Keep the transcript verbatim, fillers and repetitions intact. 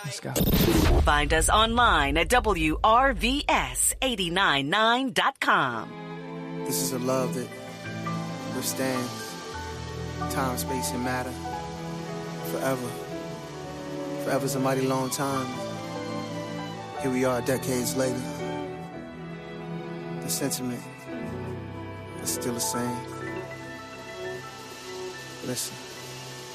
Let's go. Find us online at W R V S eight nine nine dot com. This is a love that withstands time, space, and matter forever. Forever's a mighty long time. Here we are decades later. The sentiment is still the same. Listen.